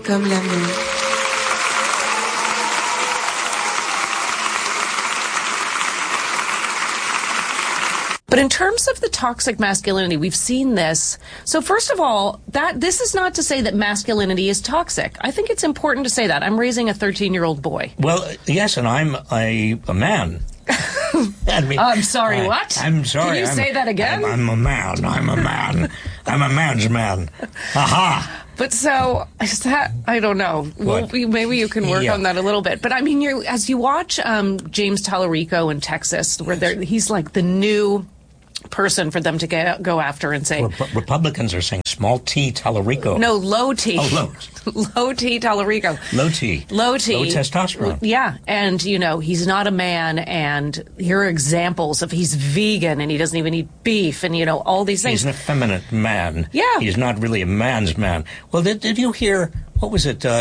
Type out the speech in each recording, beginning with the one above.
comme l'amour. But in terms of the toxic masculinity, we've seen this. So first of all, this is not to say that masculinity is toxic. I think it's important to say that. I'm raising a 13-year-old boy. Well, yes, and I'm a man. I mean, I'm sorry, what? I'm sorry. Can you say that again? I'm a man. I'm a man. I'm a man's man. Aha! But so, I don't know. Well, maybe you can work on that a little bit. But I mean, as you watch James Tallarico in Texas, where he's like the new person for them to go after and say... Republicans are saying small t Tallarico. No, low t. Oh, low t Tallarico. Low t. Low t. Low testosterone. Yeah, and, he's not a man, and here are examples of he's vegan, and he doesn't even eat beef, and, all these things. He's an effeminate man. Yeah. He's not really a man's man. Well, did you hear, what was it,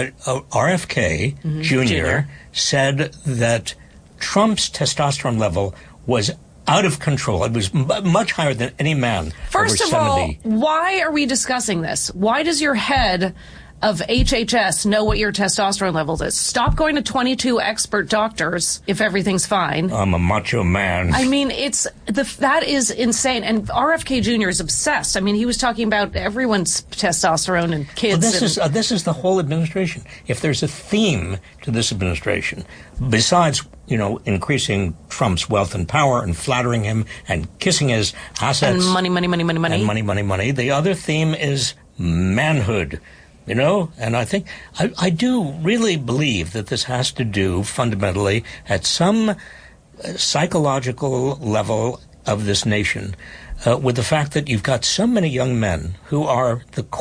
RFK Jr. said that Trump's testosterone level was out of control. It was much higher than any man First over 70. Of all, why are we discussing this? Why does your head of HHS know what your testosterone levels is? Stop going to 22 expert doctors if everything's fine. I'm a macho man. I mean, that is insane. And RFK Jr. is obsessed. I mean, he was talking about everyone's testosterone and kids. Well, this is the whole administration. If there's a theme to this administration, besides increasing Trump's wealth and power and flattering him and kissing his assets. And money. And money. The other theme is manhood. And I think, I do really believe that this has to do fundamentally at some psychological level of this nation with the fact that you've got so many young men who are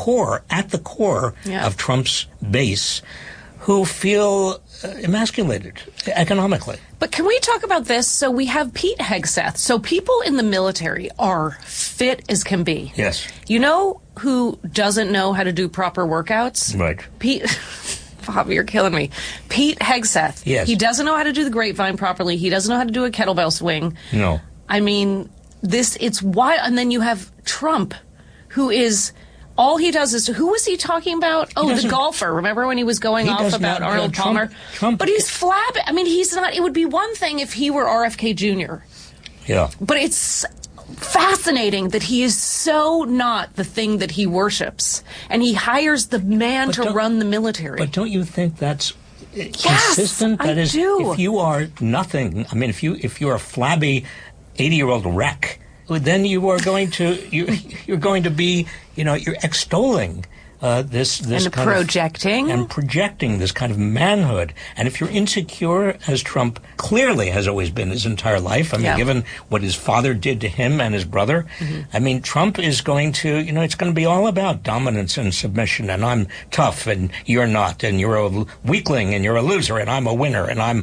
at the core of Trump's base, who feel emasculated economically. But can we talk about this? So we have Pete Hegseth. So people in the military are fit as can be. Yes. You know who doesn't know how to do proper workouts? Right. Pete... Bob, you're killing me. Pete Hegseth. Yes. He doesn't know how to do the grapevine properly. He doesn't know how to do a kettlebell swing. No. I mean, it's wild. And then you have Trump, who is... All he does is, who was he talking about? Oh, the golfer. Remember when he was going off about Arnold Palmer? Trump. But he's flabbing. I mean, he's not, it would be one thing if he were RFK Jr. Yeah. But it's fascinating that he is so not the thing that he worships. And he hires the man to run the military. But don't you think that's consistent? That is, do. If you are nothing, I mean, if you're a flabby 80-year-old wreck, then you are going to you're going to be you're extolling this and projecting this kind of manhood. And if you're insecure, as Trump clearly has always been his entire life, I mean, given what his father did to him and his brother, I mean, Trump is going to it's going to be all about dominance and submission, and I'm tough and you're not, and you're a weakling and you're a loser and I'm a winner, and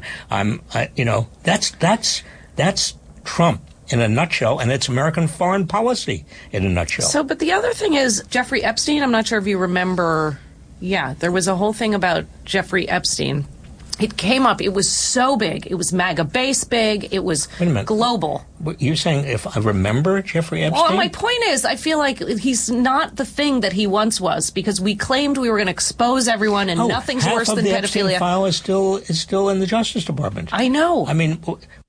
that's Trump in a nutshell, and it's American foreign policy in a nutshell. So, but the other thing is Jeffrey Epstein. I'm not sure if you remember. Yeah, there was a whole thing about Jeffrey Epstein. It came up. It was so big. It was MAGA base big. It was global. You're saying if I remember Jeffrey Epstein? Well, my point is, I feel like he's not the thing that he once was, because we claimed we were going to expose everyone, and nothing's worse than pedophilia. Half of the Epstein file is still in the Justice Department. I know. I mean,